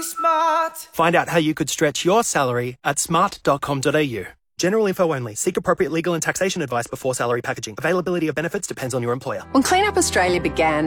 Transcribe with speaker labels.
Speaker 1: smart.
Speaker 2: Find out how you could stretch your salary at smart.com.au. General info only. Seek appropriate legal and taxation advice before salary packaging. Availability of benefits depends on your employer.
Speaker 3: When Clean Up Australia began,